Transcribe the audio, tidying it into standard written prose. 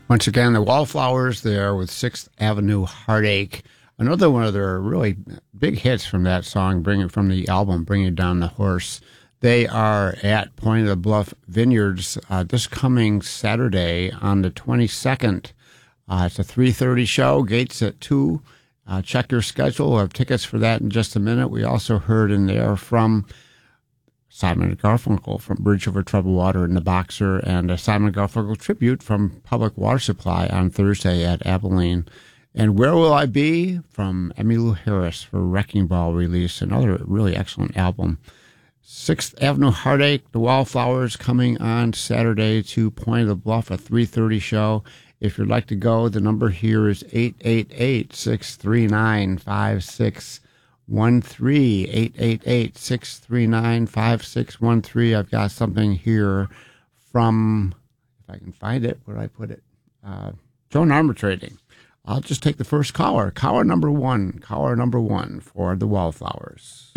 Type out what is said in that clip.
Once again, the Wallflowers there with 6th Avenue Heartache. Another one of their really big hits from that song, from the album, Bringing Down the Horse. They are at Point of the Bluff Vineyards this coming Saturday on the 22nd. It's a 3:30 show, gates at 2. Check your schedule. We'll have tickets for that in just a minute. We also heard in there from Simon and Garfunkel from Bridge Over Troubled Water and the Boxer, and a Simon and Garfunkel tribute from Public Water Supply on Thursday at Abilene. And Where Will I Be from Emmylou Harris for Wrecking Ball release, another really excellent album. 6th Avenue Heartache, the Wallflowers coming on Saturday to Point of the Bluff, a 3:30 show. If you'd like to go, the number here is 888-639-5613. 888-639-5613. I've got something here from, if I can find it, where did I put it? Joan Armour Trading. I'll just take the first caller. Caller number one for the Wallflowers.